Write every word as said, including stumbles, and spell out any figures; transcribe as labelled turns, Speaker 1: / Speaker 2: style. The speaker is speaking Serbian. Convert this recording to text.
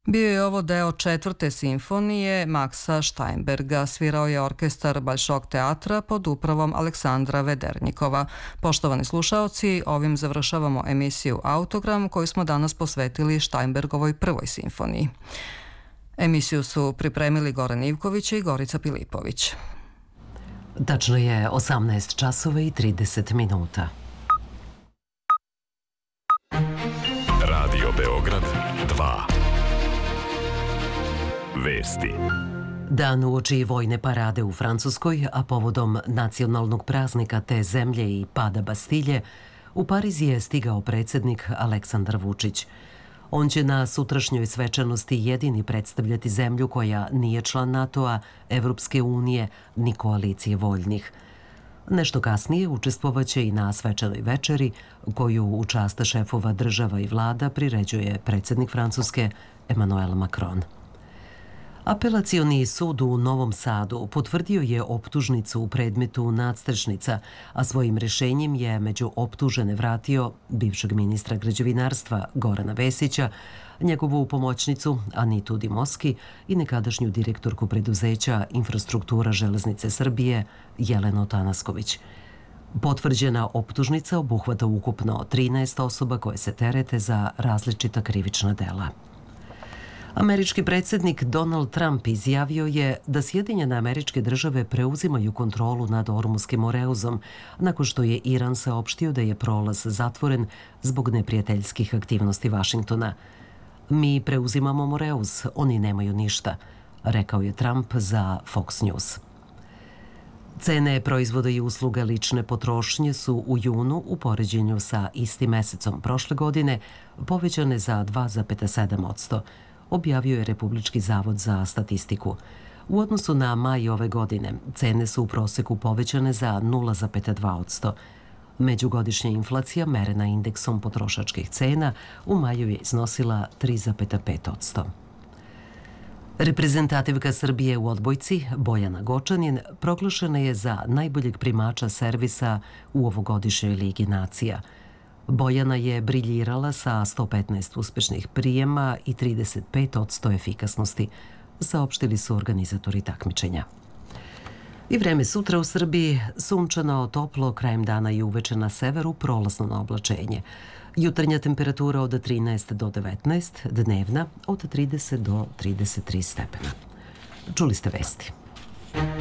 Speaker 1: Bio je ovo deo četvrte simfonije Maxa Steinberga. Svirao je orkestar Bolšoj teatra pod upravom Aleksandra Vedernikova. Poštovani slušaoci, ovim završavamo emisiju Autogram koju smo danas posvetili Steinbergovoj prvoj simfoniji. Emisiju su pripremili Goran Ivković i Gorica Pilipović.
Speaker 2: Tačno je osamnaest časova i trideset minuta.
Speaker 3: Radio Beograd dva. Vesti.
Speaker 2: Dan uoči vojne parade u Francuskoj, a povodom nacionalnog praznika te zemlje i pada Bastilje, u Pariz je stigao predsjednik Aleksandar Vučić. On će na sutrašnjoj svečanosti jedini predstavljati zemlju koja nije član NATO-a, Evropske unije ni koalicije voljnih. Nešto kasnije učestvovaće i na svečanoj večeri koju u čast šefova država i vlada priređuje predsjednik Francuske Emmanuel Macron. Apelacioni sud u Novom Sadu potvrdio je optužnicu u predmetu nadstrešnica, a svojim rješenjem je među optužene vratio bivšeg ministra građevinarstva Gorana Vesića, njegovu pomoćnicu Anitu Dimoski i nekadašnju direktorku preduzeća Infrastruktura železnice Srbije Jelenu Tanasković. Potvrđena optužnica obuhvata ukupno trinaest osoba koje se terete za različita krivična dela. Američki predsjednik Donald Trump izjavio je da Sjedinjene Američke Države preuzimaju kontrolu nad Ormuskim moreuzom nakon što je Iran saopštio da je prolaz zatvoren zbog neprijateljskih aktivnosti Vašingtona. Mi preuzimamo moreuz, oni nemaju ništa, rekao je Trump za Fox News. Cene proizvoda i usluga lične potrošnje su u junu u poređenju sa istim mesecom prošle godine povećane za dva zarez sedam posto, objavio je Republički zavod za statistiku. U odnosu na maj ove godine, cene su u proseku povećane za nula zarez dva posto. Međugodišnja inflacija merena indeksom potrošačkih cena u maju je iznosila tri zarez pet posto. Reprezentativka Srbije u odbojci, Bojana Gočanin, proglašena je za najboljeg primača servisa u ovogodišnjoj Ligi nacija. Bojana je briljirala sa sto petnaest uspešnih prijema i trideset pet posto efikasnosti, saopštili su organizatori takmičenja. I vreme sutra u Srbiji, sunčano, toplo, krajem dana i uveče na severu, prolazno na oblačenje. Jutarnja temperatura od trinaest do devetnaest, dnevna od trideset do trideset tri stepena. Čuli ste vesti.